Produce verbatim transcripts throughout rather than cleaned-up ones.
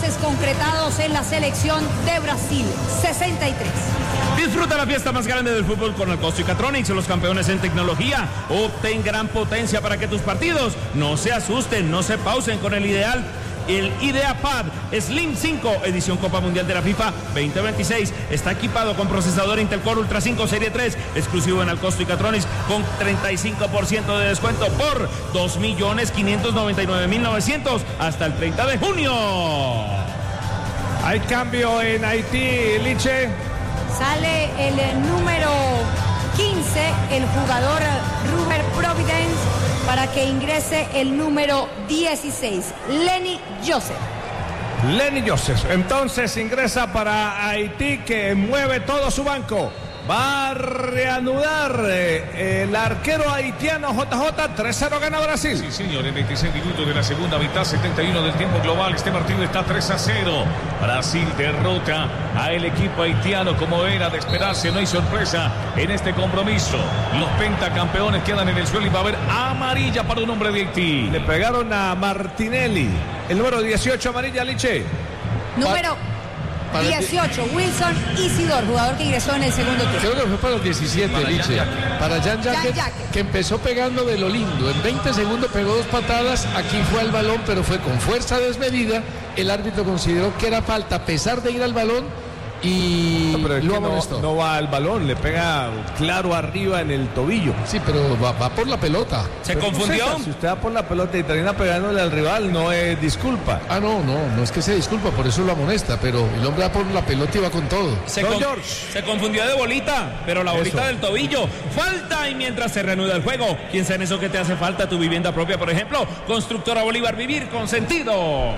pases concretados en la selección de Brasil, sesenta y tres. Disfruta la fiesta más grande del fútbol con el Costo y Catronics, los campeones en tecnología. Obtén gran potencia para que tus partidos no se asusten, no se pausen con el ideal. El IdeaPad Slim cinco, edición Copa Mundial de la FIFA veinte veintiséis. Está equipado con procesador Intel Core Ultra cinco Serie tres, exclusivo en el Costo y Catronics, con treinta y cinco por ciento de descuento por dos millones quinientos noventa y nueve mil novecientos hasta el treinta de junio. Hay cambio en Haití, Liche. Sale el número quince, el jugador Ruber Providence, para que ingrese el número dieciséis, Lenny Joseph. Lenny Joseph, entonces ingresa para Haití, que mueve todo su banco. Va a reanudar eh, el arquero haitiano J J. tres cero gana Brasil. Sí, señor, en veintiséis minutos de la segunda mitad, setenta y uno del tiempo global. Este partido está tres a cero. Brasil derrota al equipo haitiano como era de esperarse. No hay sorpresa en este compromiso. Los pentacampeones quedan en el suelo y va a haber amarilla para un hombre de Haití. Le pegaron a Martinelli. El número dieciocho, amarilla, Liche. Número dieciocho, Wilson Isidor, jugador que ingresó en el segundo tiempo. Creo que fue para el diecisiete, para Liche. Jan para Jan Jacket, que empezó pegando de lo lindo. En veinte segundos pegó dos patadas. Aquí fue al balón, pero fue con fuerza desmedida. El árbitro consideró que era falta a pesar de ir al balón y no, pero lo amonestó. No, no va al balón, le pega claro arriba en el tobillo. Sí, pero va, va por la pelota. ¿Se pero confundió? No sé, si usted va por la pelota y termina pegándole al rival, no es disculpa. Ah, no, no, no es que se disculpa, por eso lo amonesta, pero el hombre va por la pelota y va con todo. Se, con, se confundió de bolita, pero la bolita eso. Del tobillo. Falta y mientras se reanuda el juego. Piensa en eso que te hace falta, tu vivienda propia, por ejemplo. Constructora Bolívar, vivir con sentido.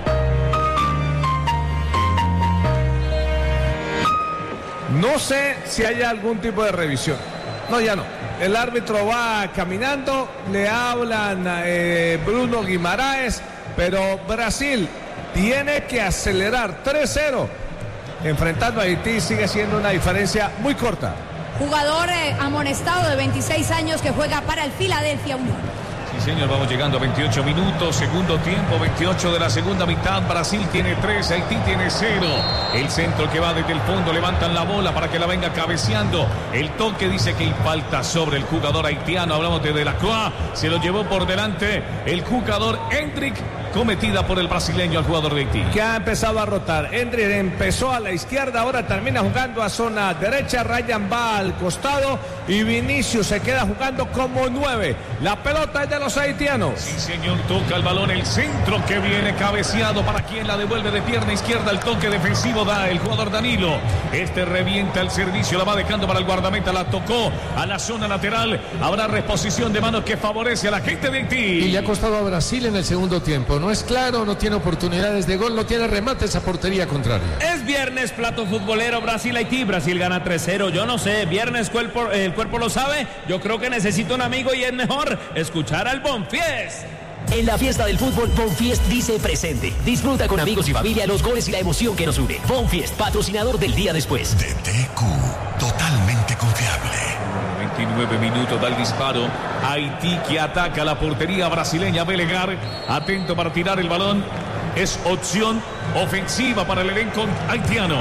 No sé si hay algún tipo de revisión. No, ya no. El árbitro va caminando, le hablan a eh, Bruno Guimaraes, pero Brasil tiene que acelerar. Tres cero. Enfrentando a Haití sigue siendo una diferencia muy corta. Jugador eh, amonestado de veintiséis años que juega para el Philadelphia Union. Sí, señor, vamos llegando a veintiocho minutos, segundo tiempo, veintiocho de la segunda mitad. Brasil tiene tres, Haití tiene cero. El centro que va desde el fondo, levantan la bola para que la venga cabeceando. El toque dice que hay falta sobre el jugador haitiano. Hablamos de Delacroix, se lo llevó por delante el jugador Hendrick, cometida por el brasileño al jugador de Haití. Que ha empezado a rotar. Hendrick empezó a la izquierda, ahora termina jugando a zona derecha. Ryan va al costado y Vinicius se queda jugando como nueve. La pelota es de los haitianos. Sí, señor, toca el balón, el centro que viene cabeceado. Para quien la devuelve de pierna izquierda, el toque defensivo da el jugador Danilo. Este revienta el servicio, la va dejando para el guardameta, la tocó a la zona lateral. Habrá reposición de manos que favorece a la gente de Haití. Y le ha costado a Brasil en el segundo tiempo. No es claro, no tiene oportunidades de gol, no tiene remates a portería contraria. Es viernes, plato futbolero, Brasil-Haití. Brasil gana tres cero. Yo no sé, viernes cuerpo, el cuerpo lo sabe. Yo creo que necesito un amigo y es mejor escuchar al Bonfiest. En la fiesta del fútbol, Bonfiest dice presente. Disfruta con amigos y familia los goles y la emoción que nos une. Bonfiest, patrocinador del día después. D T Q, totalmente confiable. veintinueve minutos da el disparo. Haití que ataca la portería brasileña. Belegar, atento para tirar el balón. Es opción ofensiva para el elenco haitiano.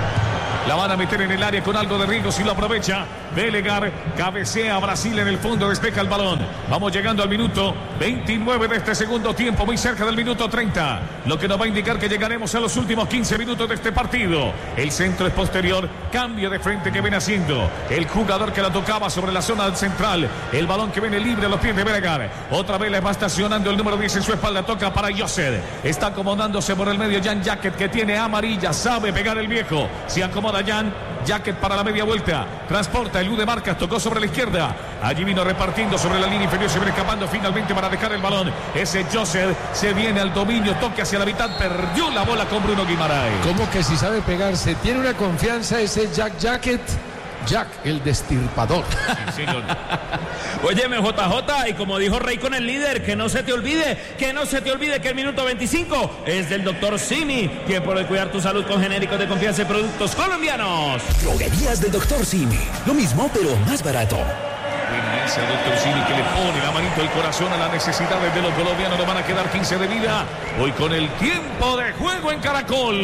La van a meter en el área con algo de riesgo si lo aprovecha. Belegar cabecea a Brasil en el fondo, despeja el balón. Vamos llegando al minuto veintinueve de este segundo tiempo, muy cerca del minuto treinta. Lo que nos va a indicar que llegaremos a los últimos quince minutos de este partido. El centro es posterior, cambio de frente que viene haciendo el jugador que la tocaba sobre la zona central. El balón que viene libre a los pies de Belegar. Otra vez le va estacionando el número diez en su espalda, toca para Joseph. Está acomodándose por el medio Jan Jacket, que tiene amarilla, sabe pegar el viejo. Se acomoda Jan Jacket para la media vuelta, transporta el U de Marcas, tocó sobre la izquierda, allí vino repartiendo sobre la línea inferior, se viene escapando finalmente para dejar el balón. Ese Joseph se viene al dominio, toque hacia la mitad, perdió la bola con Bruno Guimaraes. Como que si sabe pegarse, tiene una confianza ese Jack Jacket. Jack, el destirpador. Sí, señor. Óyeme, J J, y como dijo Rey con el líder, que no se te olvide, que no se te olvide que el minuto veinticinco es del doctor Simi, quien puede cuidar tu salud con genéricos de confianza y productos colombianos. Droguerías del doctor Simi. Lo mismo, pero más barato. Ese doctor Cini que le pone la manito al corazón a las necesidades de los colombianos. Nos van a quedar quince de vida. Hoy con el tiempo de juego en Caracol.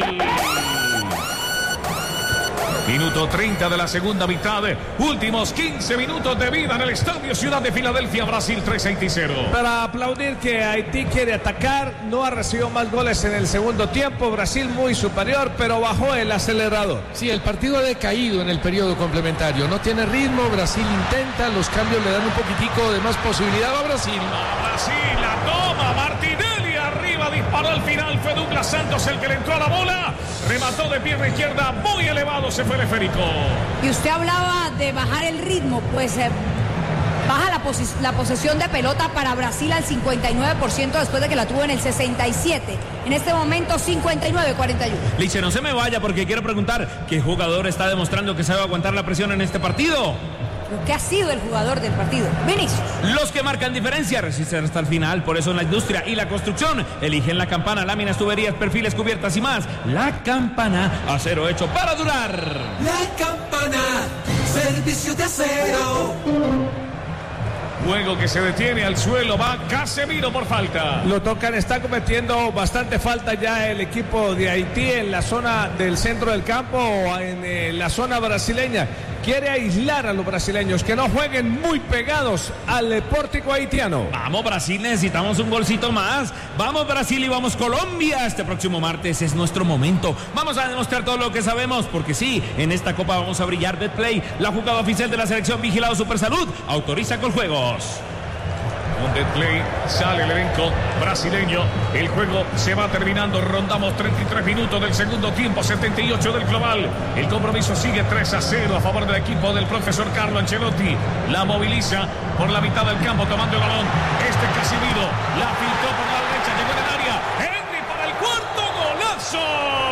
Minuto treinta de la segunda mitad. Últimos quince minutos de vida en el Estadio Ciudad de Filadelfia. Brasil tres, Haití cero. Para aplaudir que Haití quiere atacar. No ha recibido más goles en el segundo tiempo. Brasil muy superior, pero bajó el acelerador. Sí, el partido ha decaído en el periodo complementario. No tiene ritmo. Brasil intenta. Los cambios le dan un poquitico de más posibilidad a Brasil. A Brasil la toma. Martinelli arriba. Disparó al final. Fue Douglas Santos el que le entró a la bola. Remató de pierna izquierda. Muy elevado. Se fue el esférico. Y usted hablaba de bajar el ritmo, pues eh, baja la, pos la posesión de pelota para Brasil al cincuenta y nueve por ciento después de que la tuvo en el sesenta y siete. En este momento cincuenta y nueve a cuarenta y uno. Liche, no se me vaya porque quiero preguntar, ¿qué jugador está demostrando que sabe aguantar la presión en este partido? Lo que ha sido el jugador del partido, Vinicius. Los que marcan diferencia resisten hasta el final, por eso en la industria y la construcción eligen la Campana, láminas, tuberías, perfiles, cubiertas y más. La Campana, acero hecho para durar. La Campana, servicio de acero. Juego que se detiene al suelo, va Casemiro por falta. Lo tocan, está cometiendo bastante falta ya el equipo de Haití en la zona del centro del campo, en eh, la zona brasileña. Quiere aislar a los brasileños, que no jueguen muy pegados al pórtico haitiano. Vamos Brasil, necesitamos un golcito más. Vamos Brasil y vamos Colombia. Este próximo martes es nuestro momento. Vamos a demostrar todo lo que sabemos, porque sí, en esta copa vamos a brillar. Betplay, la jugada oficial de la selección vigilado Supersalud, autoriza con juegos. Con Betplay sale el elenco brasileño. El juego se va terminando. Rondamos treinta y tres minutos del segundo tiempo, setenta y ocho del global. El compromiso sigue tres a cero a favor del equipo del profesor Carlo Ancelotti. La moviliza por la mitad del campo tomando el balón. Este Casemiro la filtró por la derecha, llegó en el área. Henry para el cuarto golazo.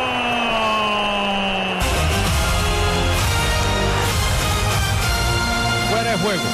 Fuera de juego.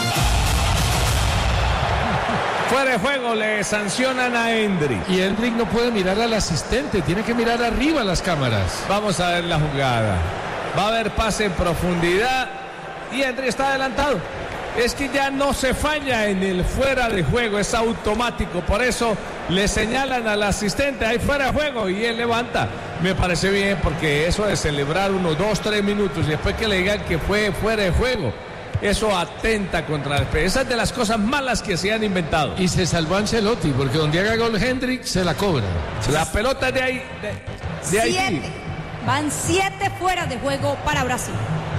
Fuera de juego, le sancionan a Hendrick. Y Hendrick no puede mirar al asistente, tiene que mirar arriba las cámaras. Vamos a ver la jugada. Va a haber pase en profundidad y Hendrick está adelantado. Es que ya no se falla en el fuera de juego, es automático. Por eso le señalan al asistente, ahí fuera de juego, y él levanta. Me parece bien, porque eso de celebrar unos dos, tres minutos y después que le digan que fue fuera de juego, eso atenta contra el... Esa es de las cosas malas que se han inventado. Y se salvó Ancelotti, porque donde haga gol Hendrick, se la cobra. La pelota de ahí, de, de siete. Haití. Van siete fuera de juego para Brasil.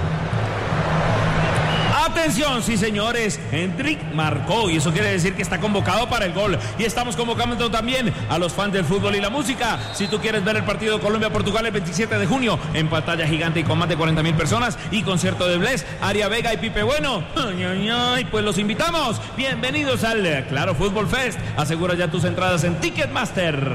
Atención, sí señores, Hendrick marcó y eso quiere decir que está convocado para el gol. Y estamos convocando también a los fans del fútbol y la música. Si tú quieres ver el partido Colombia-Portugal el veintisiete de junio en pantalla gigante y con más de cuarenta mil personas y concierto de Bless, Aria Vega y Pipe Bueno, ay, ay, ay, pues los invitamos. Bienvenidos al Claro Fútbol Fest. Asegura ya tus entradas en Ticketmaster.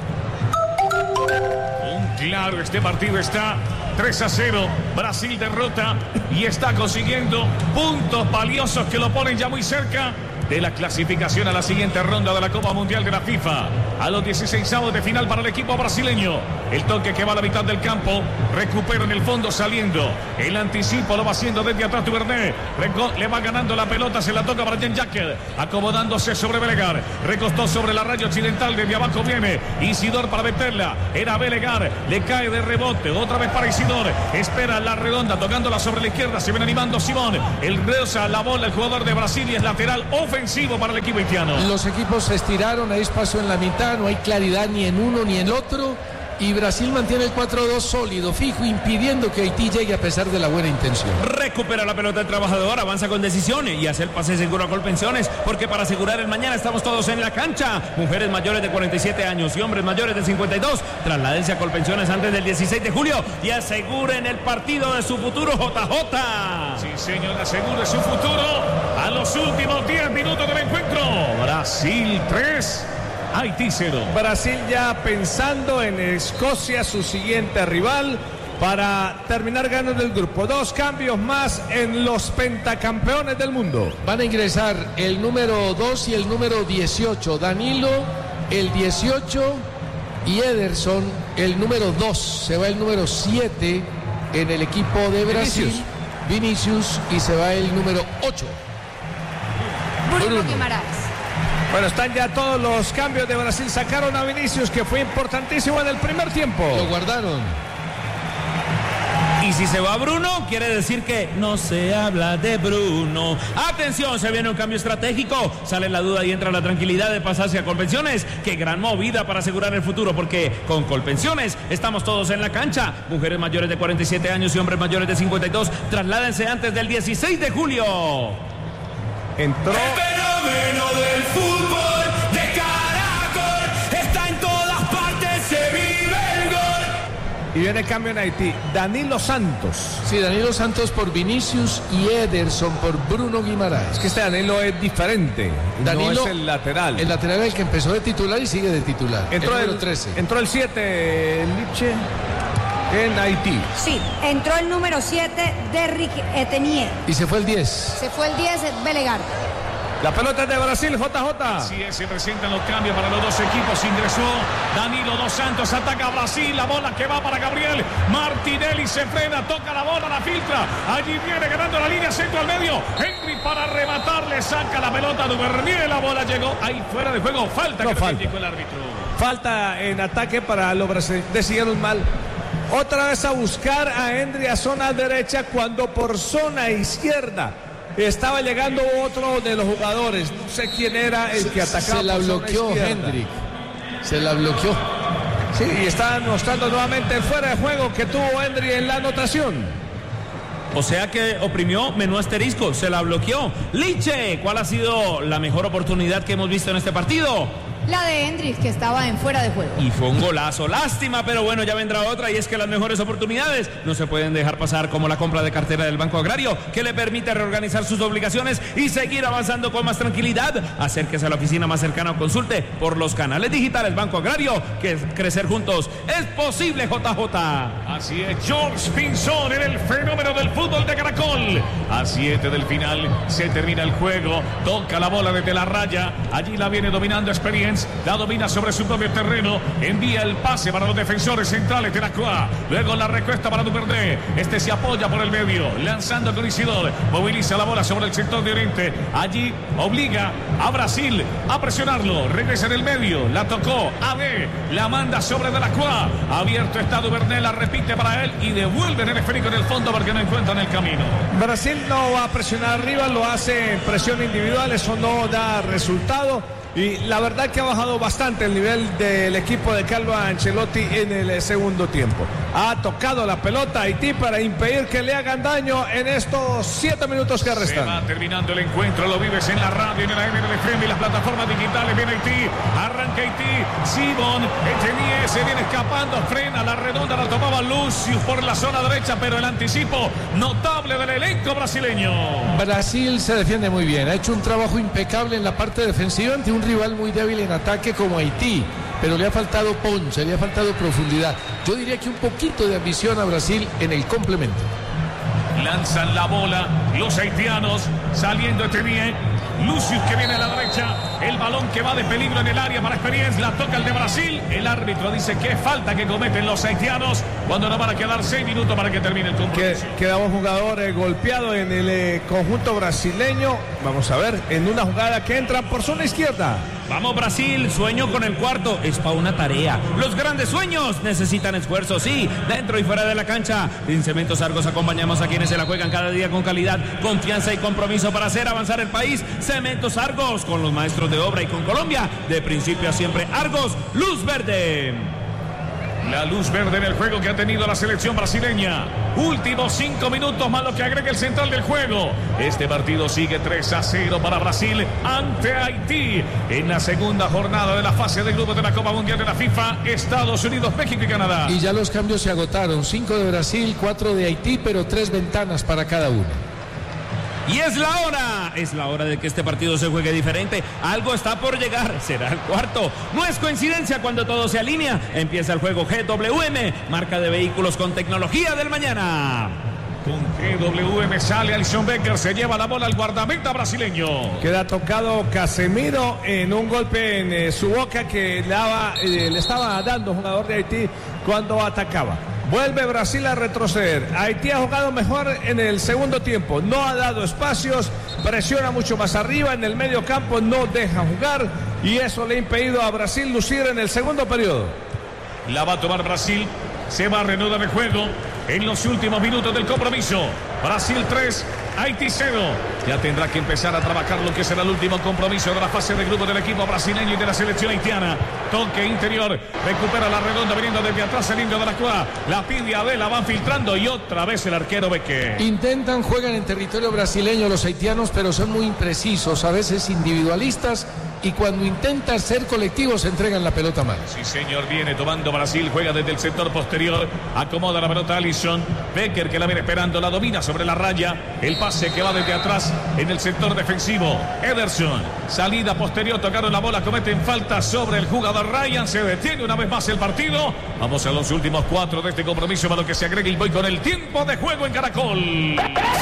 Claro, este partido está tres a cero. Brasil derrota y está consiguiendo puntos valiosos que lo ponen ya muy cerca de la clasificación a la siguiente ronda de la Copa Mundial de la FIFA. A los dieciseisavos de final para el equipo brasileño. El toque que va a la mitad del campo. Recupera en el fondo saliendo. El anticipo lo va haciendo desde atrás Duvernay. Le va ganando la pelota. Se la toca para Jean-Jacques. Acomodándose sobre Belegar. Recostó sobre la raya occidental. Desde abajo viene Isidor para meterla. Era Belegar. Le cae de rebote. Otra vez para Isidor. Espera la redonda. Tocándola sobre la izquierda. Se viene animando Simón. El rosa la bola. El jugador de Brasil y es lateral ofensivo para el equipo haitiano. Los equipos se estiraron, hay espacio en la mitad, no hay claridad ni en uno ni en el otro. Y Brasil mantiene el cuatro dos sólido, fijo, impidiendo que Haití llegue a pesar de la buena intención. Recupera la pelota el trabajador, avanza con decisiones y hace el pase seguro a Colpensiones, porque para asegurar el mañana estamos todos en la cancha. Mujeres mayores de cuarenta y siete años y hombres mayores de cincuenta y dos, trasládense a Colpensiones antes del dieciséis de julio y aseguren el partido de su futuro, J J. Sí, señor, asegure su futuro a los últimos diez minutos del encuentro. Brasil tres. Haití cero. Brasil ya pensando en Escocia, su siguiente rival, para terminar ganando el grupo. Dos cambios más en los pentacampeones del mundo. Van a ingresar el número dos y el número dieciocho. Danilo, el dieciocho, y Ederson, el número dos. Se va el número siete en el equipo de Brasil. Vinicius. Vinicius, y se va el número ocho. Bruno, Bruno. Guimaraes. Bueno, están ya todos los cambios de Brasil. Sacaron a Vinicius, que fue importantísimo en el primer tiempo. Lo guardaron. Y si se va Bruno, quiere decir que no se habla de Bruno. Atención, se viene un cambio estratégico. Sale la duda y entra la tranquilidad de pasarse a Colpensiones. Qué gran movida para asegurar el futuro, porque con Colpensiones estamos todos en la cancha. Mujeres mayores de cuarenta y siete años y hombres mayores de cincuenta y dos, trasládense antes del dieciséis de julio. Entró. El fenómeno del fútbol de Caracol está en todas partes, se vive el gol. Y viene cambio en Haití. Danilo Santos. Sí, Danilo Santos por Vinicius y Ederson por Bruno Guimaraes. Es que este Danilo es diferente. Danilo, no es el lateral. El lateral es el que empezó de titular y sigue de titular. Entró el el, número trece. Entró el siete, Liche, en Haití. Sí, entró el número siete, Derrick Etenier. Y se fue el diez. Se fue el diez, Belegar. La pelota es de Brasil, J J. Así es, se presentan los cambios para los dos equipos. Ingresó Danilo dos Santos, ataca a Brasil, la bola que va para Gabriel Martinelli, se frena, toca la bola, la filtra. Allí viene ganando la línea centro al medio. Henry para rematar, le saca la pelota a Duvernay, la bola llegó ahí fuera de juego. Falta No, que falta. indicó el árbitro. Falta en ataque para los brasileños. Decidieron mal. Otra vez a buscar a Henry a zona derecha cuando por zona izquierda estaba llegando otro de los jugadores. No sé quién era el que atacaba. Se la por zona bloqueó izquierda. Hendrik. Se la bloqueó. Sí, y está mostrando nuevamente el fuera de juego que tuvo Henry en la anotación. O sea que oprimió menú asterisco, se la bloqueó. Liche, ¿cuál ha sido la mejor oportunidad que hemos visto en este partido? La de Hendrix, que estaba en fuera de juego. Y fue un golazo, lástima, pero bueno, ya vendrá otra, y es que las mejores oportunidades no se pueden dejar pasar, como la compra de cartera del Banco Agrario, que le permite reorganizar sus obligaciones y seguir avanzando con más tranquilidad. Acérquese a la oficina más cercana o consulte por los canales digitales Banco Agrario, que crecer juntos es posible, J J. Así es, George Pinzón en el fenómeno del fútbol de Caracol. A siete del final se termina el juego, toca la bola desde la raya, allí la viene dominando Experience, la domina sobre su propio terreno, envía el pase para los defensores centrales de la C U A, luego la recuesta para Duvernay, este se apoya por el medio, lanzando con Isidor, moviliza la bola sobre el sector de Oriente, allí obliga a Brasil a presionarlo, regresa en el medio, la tocó, A B, la manda sobre de la C U A, abierto está Duvernay, la repite para él y devuelve en el esférico en el fondo porque no encuentran el camino. Brasil no va a presionar arriba, lo hace en presión individual, eso no da resultado. Y la verdad que ha bajado bastante el nivel del equipo de Carlo Ancelotti en el segundo tiempo. Ha tocado la pelota Haití para impedir que le hagan daño en estos siete minutos que restan. Se va terminando el encuentro, lo vives en la radio, en la M del F M y las plataformas digitales. Viene Haití, arranca Haití, Simón, Etenier se viene escapando, frena la redonda, la tomaba Lucius por la zona derecha, pero el anticipo notable del elenco brasileño. Brasil se defiende muy bien, ha hecho un trabajo impecable en la parte defensiva ante un rival muy débil en ataque como Haití, pero le ha faltado ponche, le ha faltado profundidad. Yo diría que un poquito de ambición a Brasil en el complemento. Lanzan la bola los haitianos, saliendo Etenier, Lucius que viene a la derecha, el balón que va de peligro en el área para Experience, la toca el de Brasil, el árbitro dice que falta que cometen los haitianos cuando no van a quedar seis minutos para que termine el compromiso. Que, queda un jugador eh, golpeado en el eh, conjunto brasileño, vamos a ver, en una jugada que entra por zona izquierda. Vamos Brasil, sueño con el cuarto, es para una tarea. Los grandes sueños necesitan esfuerzo, sí, dentro y fuera de la cancha. En Cementos Argos acompañamos a quienes se la juegan cada día con calidad, confianza y compromiso para hacer avanzar el país. Cementos Argos, con los maestros de obra y con Colombia, de principio a siempre. Argos, luz verde. La luz verde en el juego que ha tenido la selección brasileña. Últimos cinco minutos más lo que agrega el central del juego. Este partido sigue tres a cero para Brasil ante Haití en la segunda jornada de la fase de grupos de la Copa Mundial de la FIFA, Estados Unidos, México y Canadá. Y ya los cambios se agotaron, cinco de Brasil, cuatro de Haití, pero tres ventanas para cada uno. Y es la hora, es la hora de que este partido se juegue diferente. Algo está por llegar, será el cuarto. No es coincidencia cuando todo se alinea. Empieza el juego G W M, marca de vehículos con tecnología del mañana. Con G W me sale Alisson Becker, se lleva la bola al guardameta brasileño. Queda tocado Casemiro en un golpe en eh, su boca que le, daba, eh, le estaba dando jugador de Haití cuando atacaba. Vuelve Brasil a retroceder. Haití ha jugado mejor en el segundo tiempo. No ha dado espacios, presiona mucho más arriba en el medio campo, no deja jugar y eso le ha impedido a Brasil lucir en el segundo periodo. La va a tomar Brasil, se va a reanudar el juego en los últimos minutos del compromiso. Brasil tres, Haití cero. Ya tendrá que empezar a trabajar lo que será el último compromiso de la fase de grupo del equipo brasileño y de la selección haitiana. Toque interior, recupera la redonda viniendo desde atrás el indio de la Croix. La pide a Vela, van filtrando y otra vez el arquero Beque. Intentan, juegan en territorio brasileño los haitianos, pero son muy imprecisos, a veces individualistas. Y cuando intentan ser colectivos, entregan la pelota mal. Sí, señor, viene tomando Brasil, juega desde el sector posterior, acomoda la pelota a Alisson Becker, que la viene esperando, la domina sobre la raya, el pase que va desde atrás en el sector defensivo. Ederson, salida posterior, tocaron la bola, cometen falta sobre el jugador Ryan, se detiene una vez más el partido. Vamos a los últimos cuatro de este compromiso, para lo que se agrega y voy con el tiempo de juego en Caracol.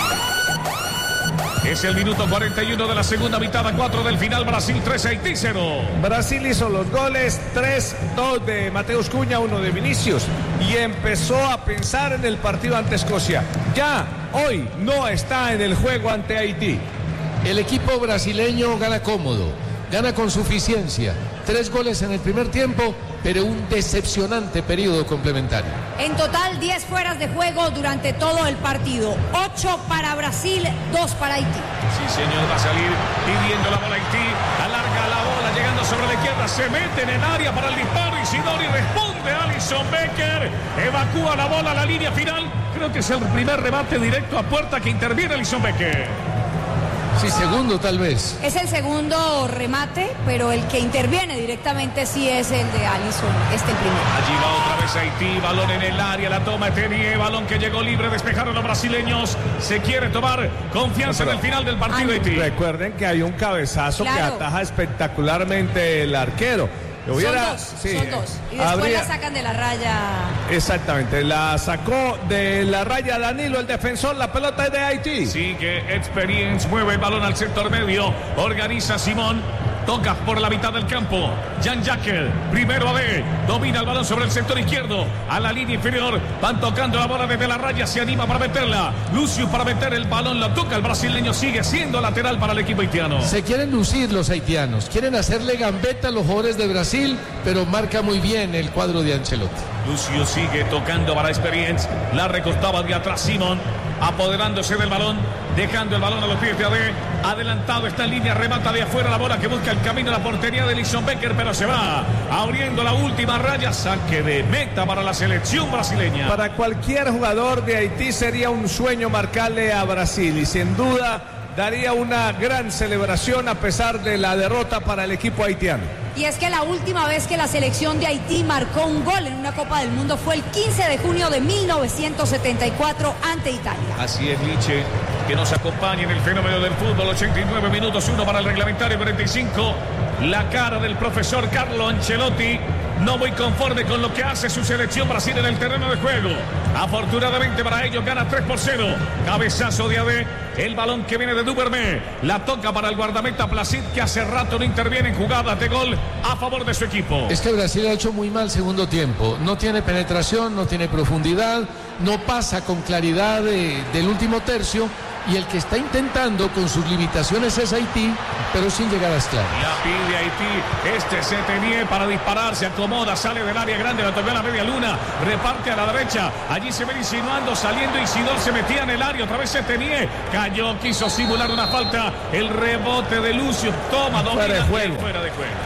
Es el minuto cuarenta y uno de la segunda mitad, a cuatro del final. Brasil tres, Haití cero. Brasil hizo los goles, tres, dos de Mateus Cunha, uno de Vinicius, y empezó a pensar en el partido ante Escocia. Ya hoy no está en el juego ante Haití. El equipo brasileño gana cómodo, gana con suficiencia. Tres goles en el primer tiempo, pero un decepcionante periodo complementario. En total, diez fueras de juego durante todo el partido. ocho para Brasil, dos para Haití. Sí, señor, va a salir pidiendo la bola Haití. Alarga la bola, llegando sobre la izquierda. Se mete en el área para el disparo. Isidori responde a Alisson Becker. Evacúa la bola a la línea final. Creo que es el primer remate directo a puerta que interviene Alisson Becker. Sí, segundo tal vez. Es el segundo remate, pero el que interviene directamente sí es el de Alisson, este el primero. Allí va otra vez Haití, balón en el área, la toma Etenie, balón que llegó libre, despejaron los brasileños. Se quiere tomar confianza en el final del partido Haití. Recuerden que hay un cabezazo claro, que ataja espectacularmente el arquero. Hubiera, son dos, sí, son dos. Y después habría, la sacan de la raya. Exactamente, la sacó de la raya Danilo, el defensor, la pelota es de Haití. Sigue Experience, mueve el balón al sector medio, organiza Simón. Toca por la mitad del campo. Jean-Jacques, primero a D. Domina el balón sobre el sector izquierdo. A la línea inferior. Van tocando la bola desde la raya. Se anima para meterla. Lucio para meter el balón. La toca el brasileño. Sigue siendo lateral para el equipo haitiano. Se quieren lucir los haitianos. Quieren hacerle gambeta a los jugadores de Brasil. Pero marca muy bien el cuadro de Ancelotti. Lucio sigue tocando para Experience. La recostaba de atrás Simón. Apoderándose del balón, dejando el balón a los pies de A D. Adelantado está en línea, remata de afuera la bola que busca el camino a la portería de Alisson Becker, pero se va abriendo la última raya. Saque de meta para la selección brasileña. Para cualquier jugador de Haití sería un sueño marcarle a Brasil y sin duda daría una gran celebración a pesar de la derrota para el equipo haitiano. Y es que la última vez que la selección de Haití marcó un gol en una Copa del Mundo fue el quince de junio de mil novecientos setenta y cuatro ante Italia. Así es, Liche, que nos acompaña en el fenómeno del fútbol. ochenta y nueve minutos, uno para el reglamentario, cuarenta y cinco. La cara del profesor Carlo Ancelotti. No muy conforme con lo que hace su selección Brasil en el terreno de juego. Afortunadamente para ellos gana tres por cero. Cabezazo de A D. El balón que viene de Duvermé. La toca para el guardameta Placid, que hace rato no interviene en jugadas de gol a favor de su equipo. Es que Brasil ha hecho muy mal segundo tiempo. No tiene penetración, no tiene profundidad, no pasa con claridad de, del último tercio. Y el que está intentando con sus limitaciones es Haití, pero sin llegar a esclavo. La pide Haití, este se tenía para disparar, se acomoda, sale del área grande, la tocó a la media luna, reparte a la derecha, allí se ve insinuando, saliendo Isidor, se metía en el área, otra vez se tenía, cayó, quiso simular una falta, el rebote de Lucio, toma, domina, fuera de juego. Fuera de juego.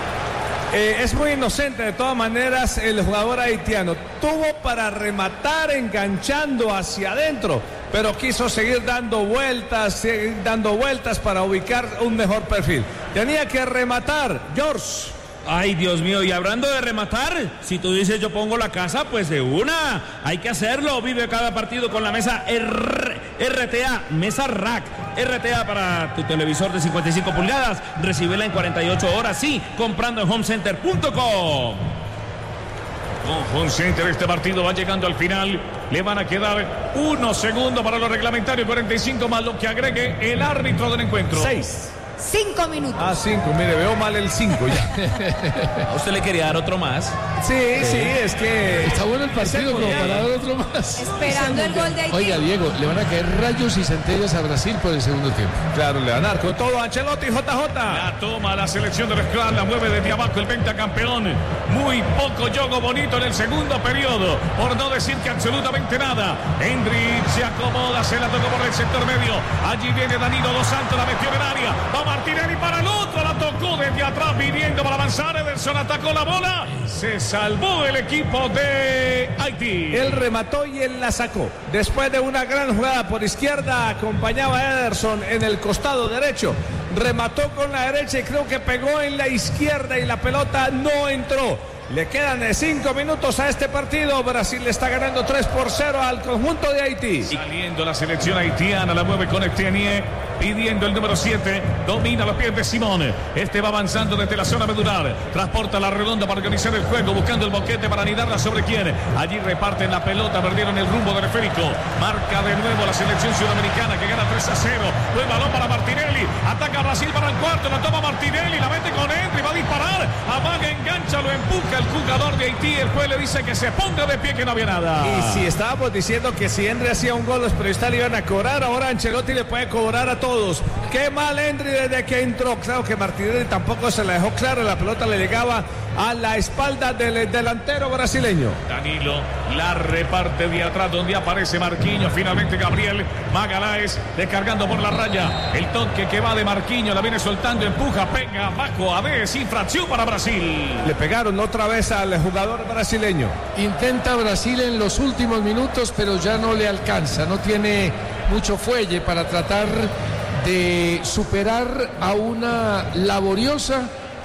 Eh, es muy inocente de todas maneras el jugador haitiano. Tuvo para rematar enganchando hacia adentro, pero quiso seguir dando vueltas, seguir dando vueltas para ubicar un mejor perfil. Tenía que rematar, George. Ay, Dios mío, y hablando de rematar, si tú dices yo pongo la casa, pues de una, hay que hacerlo. Vive cada partido con la mesa R T A, mesa Rack, R T A para tu televisor de cincuenta y cinco pulgadas, recíbela en cuarenta y ocho horas, sí, comprando en home center punto com. Con Home Center este partido va llegando al final. Le van a quedar unos segundos para los reglamentarios, cuarenta y cinco más lo que agregue el árbitro del encuentro. Seis. Cinco minutos. Ah, cinco, mire, veo mal el cinco ya. ¿A usted le quería dar otro más? Sí, sí, es que... Está bueno el partido como para dar otro más. Esperando el gol de Haití. Oiga, Diego, le van a caer rayos y centellas a Brasil por el segundo tiempo. Claro, le van a dar con todo Ancelotti, J J. La toma la selección de Esclar, la mueve desde abajo el pentacampeón. Muy poco juego bonito en el segundo periodo, por no decir que absolutamente nada. Hendrik se acomoda, se la tocó por el sector medio. Allí viene Danilo Dos Santos, la metió en el área. Va Martinelli para el otro, la tocó desde atrás, pidiendo para avanzar. Ederson atacó la bola. Se salvó el equipo de Haití. Él remató y él la sacó. Después de una gran jugada por izquierda, acompañaba a Ederson en el costado derecho. Remató con la derecha y creo que pegó en la izquierda y la pelota no entró. Le quedan cinco minutos a este partido. Brasil le está ganando tres por cero al conjunto de Haití. Saliendo la selección haitiana, la mueve con Etienne, pidiendo el número siete. Domina los pies de Simón. Este va avanzando desde la zona medular. Transporta la redonda para organizar el juego, buscando el boquete para anidarla sobre quién. Allí reparten la pelota, perdieron el rumbo del esférico. Marca de nuevo la selección sudamericana que gana tres a cero. Buen balón para Martinelli. Ataca Brasil para el cuarto. La toma Martinelli, la mete con Henry. Va a disparar. Amaga, engancha, lo empuja el jugador de Haití. El juez le dice que se ponga de pie, que no había nada. Y si estábamos diciendo que si Henry hacía un gol, los periodistas le iban a cobrar, ahora Ancelotti le puede cobrar a todos. Qué mal Henry desde que entró. Claro que Martinelli tampoco se la dejó clara. La pelota le llegaba a la espalda del delantero brasileño. Danilo la reparte de atrás, donde aparece Marquinhos. Finalmente Gabriel Magalhães descargando por la raya. El toque que va de Marquinhos, la viene soltando, empuja, pega abajo. A ver, infracción para Brasil. Le pegaron otra vez al jugador brasileño. Intenta Brasil en los últimos minutos, pero ya no le alcanza. No tiene mucho fuelle para tratar de superar a una laboriosa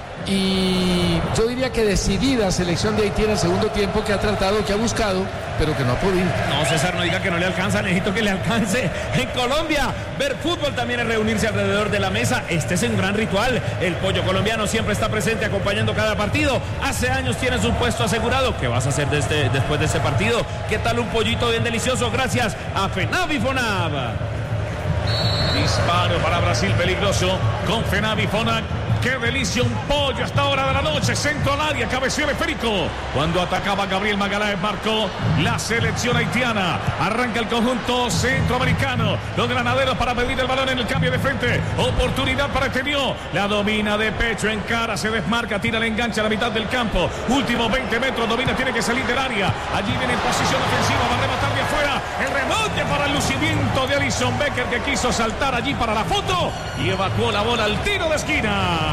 y yo diría que decidida selección de Haití en el segundo tiempo, que ha tratado, que ha buscado, pero que no ha podido. No, César, no diga que no le alcanza, necesito que le alcance. En Colombia, ver fútbol también es reunirse alrededor de la mesa. Este es un gran ritual. El pollo colombiano siempre está presente acompañando cada partido. Hace años tienes un puesto asegurado. ¿Qué vas a hacer de este, después de este partido? ¿Qué tal un pollito bien delicioso? Gracias a FENAV y FONAV. Disparo para Brasil peligroso con FENAV y FONAV. ¡Qué delicia! Un pollo a esta hora de la noche. Centro al área, cabeció el esférico. Cuando atacaba Gabriel Magalhães, marcó la selección haitiana. Arranca el conjunto centroamericano. Los granaderos para pedir el balón en el cambio de frente. Oportunidad para Etienne. La domina de pecho, en cara, se desmarca, tira el enganche a la mitad del campo. Últimos veinte metros, domina, tiene que salir del área. Allí viene en posición ofensiva, va a rematar de afuera. El rebote para el lucimiento de Alisson Becker, que quiso saltar allí para la foto y evacuó la bola al tiro de esquina.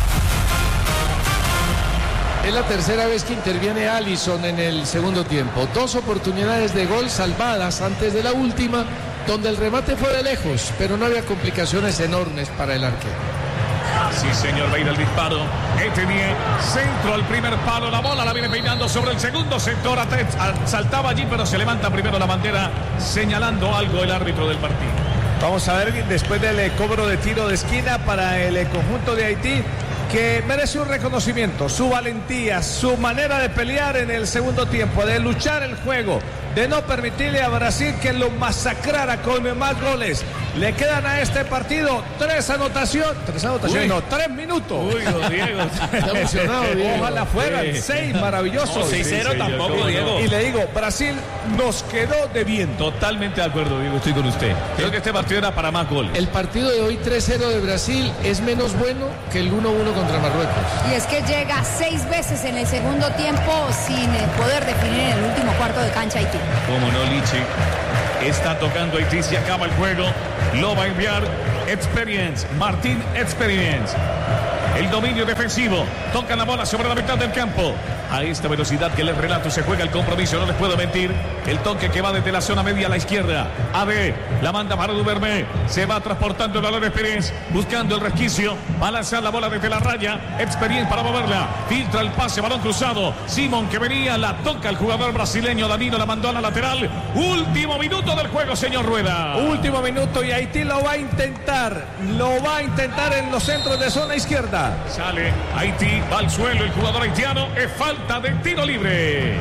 Es la tercera vez que interviene Alisson en el segundo tiempo. Dos oportunidades de gol salvadas antes de la última, donde el remate fue de lejos, pero no había complicaciones enormes para el arquero. Sí, señor, va a ir el disparo. Etienne, centro al primer palo. La bola la viene peinando sobre el segundo sector. Saltaba allí, pero se levanta primero la bandera, señalando algo el árbitro del partido. Vamos a ver después del cobro de tiro de esquina para el conjunto de Haití, que merece un reconocimiento, su valentía, su manera de pelear en el segundo tiempo, de luchar el juego, de no permitirle a Brasil que lo masacrara con más goles. Le quedan a este partido tres anotaciones, tres anotaciones, no, tres minutos. Uy, don Diego. Está emocionado, Diego. Ojalá fueran Sí. seis, maravilloso. No, seis cero sí, tampoco, yo- Diego. Y le digo, Brasil nos quedó debiendo. Totalmente de acuerdo, Diego, estoy con usted. Creo que este partido era para más goles. El partido de hoy tres cero de Brasil es menos bueno que el uno uno contra Marruecos. Y es que llega seis veces en el segundo tiempo sin eh, poder definir en el último cuarto de cancha Haití. Como no, Lichi. Está tocando Haití, se acaba el juego. Lo va a enviar Experience. Martín Experience. El dominio defensivo. Toca la bola sobre la mitad del campo. A esta velocidad que les relato se juega el compromiso, no les puedo mentir. El toque que va desde la zona media a la izquierda. A B, la manda para Duvermé. Se va transportando el balón de Experience, buscando el resquicio. Va a lanzar la bola desde la raya. Experience para moverla. Filtra el pase, balón cruzado. Simón que venía, la toca el jugador brasileño. Danilo la mandó a la lateral. Último minuto del juego, señor Rueda. Último minuto y Haití lo va a intentar. Lo va a intentar en los centros de zona izquierda. Sale Haití, va al suelo el jugador haitiano. Es falta de tiro libre.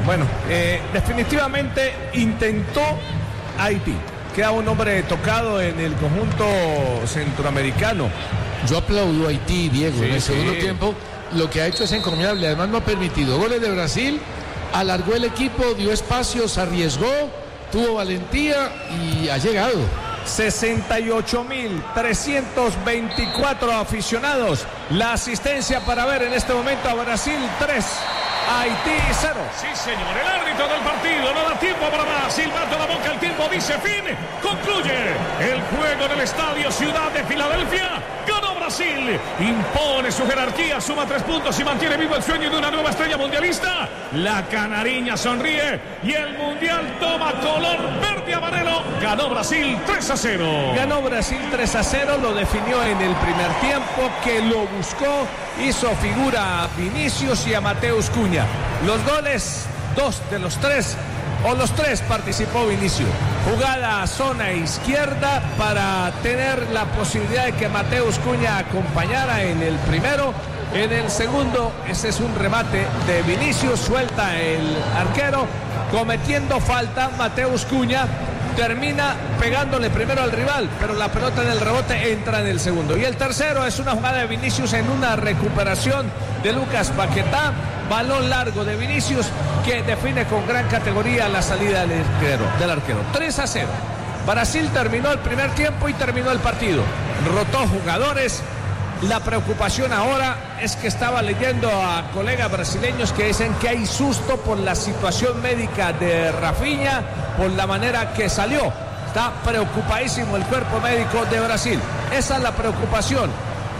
Bueno, eh, definitivamente intentó Haití. Queda un hombre tocado en el conjunto centroamericano. Yo aplaudo a Haití, Diego, sí, en el sí. segundo tiempo. Lo que ha hecho es encomiable. Además no ha permitido goles de Brasil. Alargó el equipo, dio espacios, arriesgó, tuvo valentía y ha llegado. sesenta y ocho mil trescientos veinticuatro aficionados. La asistencia para ver en este momento a Brasil tres, Haití cero. Sí, señor, el árbitro del partido no da tiempo para más. Silbato la boca, el tiempo dice fin. Concluye el juego en el estadio Ciudad de Filadelfia. Ganó Brasil, impone su jerarquía, suma tres puntos y mantiene vivo el sueño de una nueva estrella mundialista. La canariña sonríe y el mundial toma color verde amarelo. Ganó Brasil tres a cero. Ganó Brasil tres a cero, lo definió en el primer tiempo, que lo buscó, hizo figura a Vinicius y a Mateus Cunha. Los goles, dos de los tres, o los tres participó Vinicius. Jugada a zona izquierda para tener la posibilidad de que Mateus Cunha acompañara en el primero. En el segundo, ese es un remate de Vinicius, suelta el arquero, cometiendo falta Mateus Cunha. Termina pegándole primero al rival, pero la pelota en el rebote entra en el segundo. Y el tercero es una jugada de Vinicius en una recuperación de Lucas Paquetá. Balón largo de Vinicius que define con gran categoría la salida del arquero. Del arquero. tres a cero. Brasil terminó el primer tiempo y terminó el partido. Rotó jugadores. La preocupación ahora es que estaba leyendo a colegas brasileños que dicen que hay susto por la situación médica de Rafinha, por la manera que salió. Está preocupadísimo el cuerpo médico de Brasil. Esa es la preocupación.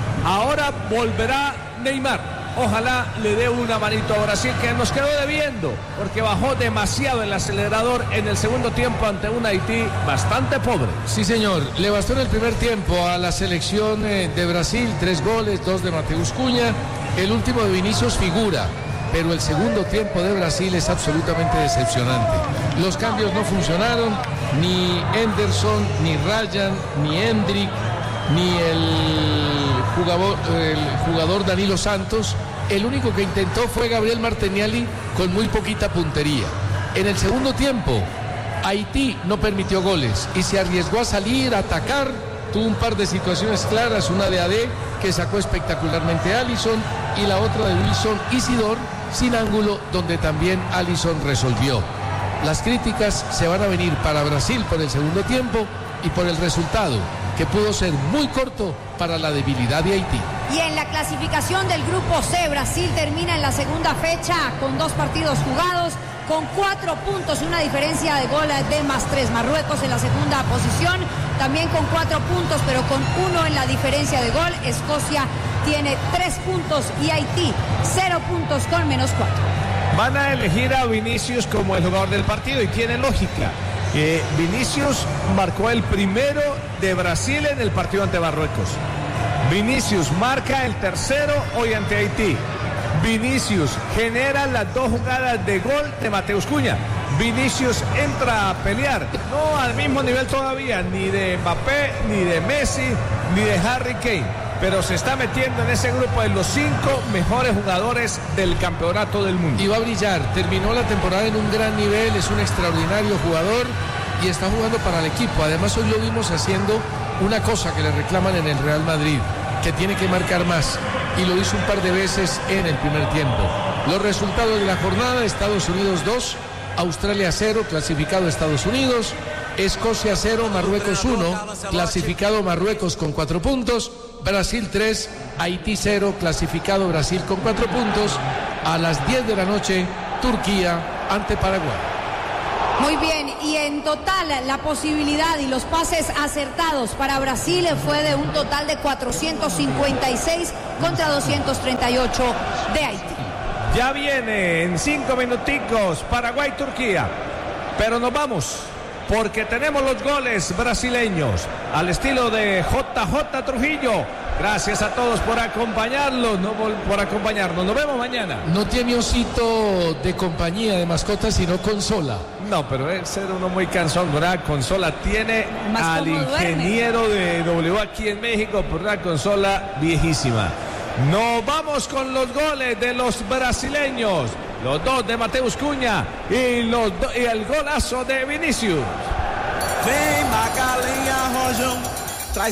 Ahora volverá Neymar. Ojalá le dé una manito a Brasil, que nos quedó debiendo, porque bajó demasiado el acelerador en el segundo tiempo ante un Haití bastante pobre. Sí, señor. Le bastó en el primer tiempo a la selección de Brasil, tres goles, dos de Mateus Cunha. El último de Vinicius figura, pero el segundo tiempo de Brasil es absolutamente decepcionante. Los cambios no funcionaron, ni Henderson, ni Ryan, ni Hendrick, ni el jugador, el jugador Danilo Santos. El único que intentó fue Gabriel Martinelli con muy poquita puntería. En el segundo tiempo, Haití no permitió goles y se arriesgó a salir, a atacar. Tuvo un par de situaciones claras, una de A D que sacó espectacularmente a Alisson y la otra de Wilson Isidor sin ángulo, donde también Alisson resolvió. Las críticas se van a venir para Brasil por el segundo tiempo y por el resultado, que pudo ser muy corto para la debilidad de Haití. Y en la clasificación del grupo C, Brasil termina en la segunda fecha con dos partidos jugados, con cuatro puntos, una diferencia de gol de más tres. Marruecos en la segunda posición, también con cuatro puntos, pero con uno en la diferencia de gol. Escocia tiene tres puntos y Haití cero puntos con menos cuatro. Van a elegir a Vinicius como el jugador del partido y tiene lógica. Eh, Vinicius marcó el primero de Brasil en el partido ante Marruecos. Vinicius marca el tercero hoy ante Haití. Vinicius genera las dos jugadas de gol de Mateus Cunha. Vinicius entra a pelear, no al mismo nivel todavía, ni de Mbappé, ni de Messi, ni de Harry Kane, pero se está metiendo en ese grupo de los cinco mejores jugadores del campeonato del mundo. Y va a brillar, terminó la temporada en un gran nivel, es un extraordinario jugador y está jugando para el equipo. Además hoy lo vimos haciendo una cosa que le reclaman en el Real Madrid, que tiene que marcar más, y lo hizo un par de veces en el primer tiempo. Los resultados de la jornada: Estados Unidos dos, Australia cero, clasificado Estados Unidos; Escocia cero, Marruecos uno, clasificado Marruecos con cuatro puntos; Brasil tres, Haití cero, clasificado Brasil con cuatro puntos. A las diez de la noche, Turquía ante Paraguay. Muy bien, y en total la posibilidad y los pases acertados para Brasil fue de un total de cuatrocientos cincuenta y seis contra doscientos treinta y ocho de Haití. Ya viene en cinco minuticos Paraguay-Turquía, pero nos vamos porque tenemos los goles brasileños al estilo de J J Trujillo. Gracias a todos por acompañarnos, no, por acompañarnos. Nos vemos mañana. No tiene osito de compañía, de mascota, sino consola. No, pero es ser uno muy cansón, ¿verdad? Consola tiene al ingeniero duerme. de W aquí en México por una consola viejísima. Nos vamos con los goles de los brasileños. los dos de Mateus Cunha y, los do, y el golazo de Vinicius. Vem Macalinha, Rojão.